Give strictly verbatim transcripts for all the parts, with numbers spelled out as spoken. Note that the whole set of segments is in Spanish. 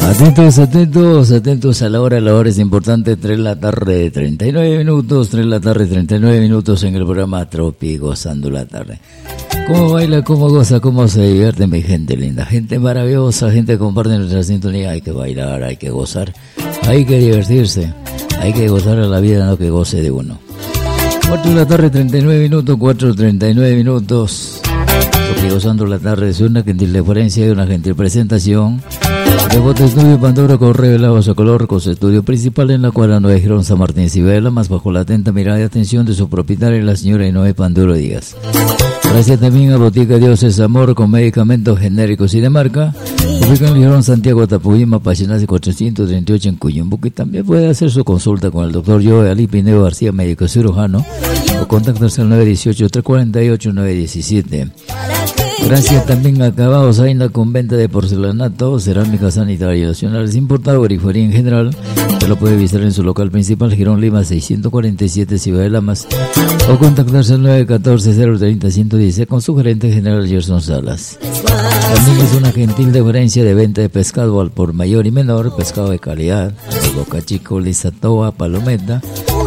Atentos, atentos, atentos a la hora, la hora es importante, tres de la tarde, treinta y nueve minutos, tres de la tarde, treinta y nueve minutos en el programa Tropi, gozando la tarde. ¿Cómo baila, cómo goza, cómo se divierte mi gente linda? Gente maravillosa, gente que comparte nuestra sintonía. Hay que bailar, hay que gozar, hay que divertirse, hay que gozar a la vida, no que goce de uno. cuatro de la tarde, treinta y nueve minutos, cuatro, treinta y nueve minutos. Tropi, gozando la tarde es una gentil deferencia y una gentil presentación. Devoto Estudio Pandora con revelados a color, con su estudio principal en la cuadra nueve Girón San Martín Cibela, más bajo la atenta mirada y atención de su propietaria, la señora Inoue Panduro Díaz. Gracias también a Botica Dios es Amor, con medicamentos genéricos y de marca, ubicado en Girón Santiago Tapujima, Pachenase cuatrocientos treinta y ocho en Cuyumbuco, y también puede hacer su consulta con el doctor Joe Ali Pineo García, médico cirujano, o contactarse al nueve uno ocho, tres cuatro ocho, nueve uno siete. Gracias también a Acabados Aina con venta de porcelanato, cerámica sanitaria nacional, importado, grifería en general. Usted lo puede visitar en su local principal, Girón Lima seiscientos cuarenta y siete, Ciudad de Lamas, o contactarse al nueve uno cuatro, cero tres cero, uno uno uno con su gerente general Gerson Salas. También es una gentil deferencia de venta de pescado al por mayor y menor, pescado de calidad, de Boca Chico, Lisatoa, Palometa.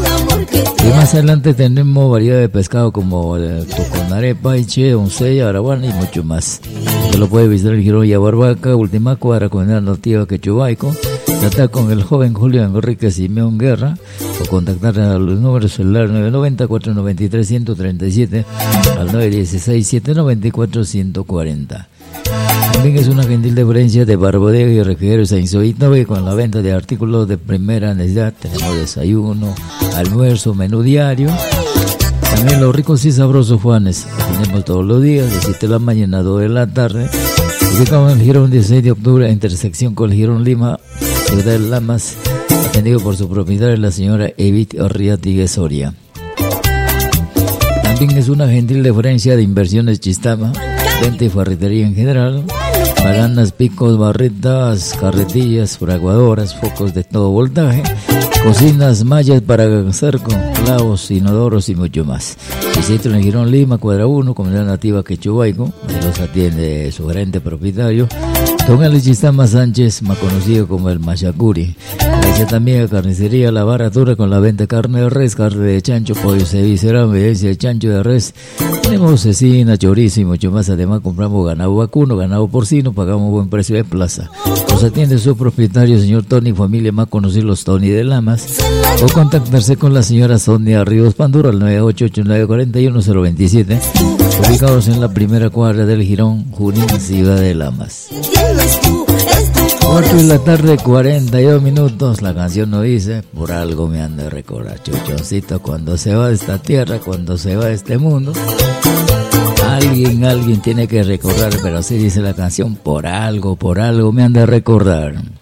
Y más adelante tenemos variedad de pescado como eh, toconare, paiche, oncella, araguana y mucho más. Usted lo puede visitar en Girón y Barbaca, última cuadra con la nativa Quechubaico. Tratar con el joven Julio Enrique Simeón Guerra o contactar a los números celulares nueve nueve cero, cuatro nueve tres, uno tres siete al nueve uno seis, siete nueve cuatro, uno cuatro cero. También es una gentil deferencia de Barbodega y Refrigerio Sainzoitove con la venta de artículos de primera necesidad. Tenemos desayuno, almuerzo, menú diario. También los ricos y sabrosos Juanes. Tenemos todos los días, de siete de la mañana a dos de la tarde. Ubicamos en el Girón dieciséis de octubre, intersección con el Girón Lima, Ciudad de Lamas, atendido por su propietaria, la señora Evit Arriati Soria. También es una gentil deferencia de Inversiones Chistama, venta y farritería en general, bananas, picos, barretas, carretillas, fraguadoras, focos de todo voltaje, cocinas, mallas para cerco, clavos, inodoros y mucho más. Visita en Girón Lima, cuadra uno, comunidad nativa Quechubaico, donde los atiende su gerente propietario, Don Ali Chistama Sánchez, más conocido como el Machacuri. Gracias también a Carnicería La Baratura con la venta de carne de res, carne de chancho, pollo ceviche, medencia de chancho de res. Tenemos cecina, chorizo y mucho más. Además compramos ganado vacuno, ganado porcino, pagamos buen precio en plaza. Nos atiende su propietario, señor Tony, familia más conocidos los Tony de Lamas. O contactarse con la señora Sonia Ríos Pandura al nueve ocho ocho, nueve cuatro uno, cero dos siete. Ubicados en la primera cuadra del Girón, Junín, Ciudad de Lamas. cuatro de la tarde, cuarenta y dos minutos. La canción no dice, por algo me han de recordar, chuchoncito, cuando se va de esta tierra, cuando se va de este mundo. Alguien, alguien tiene que recordar, pero así dice la canción, por algo, por algo me han de recordar.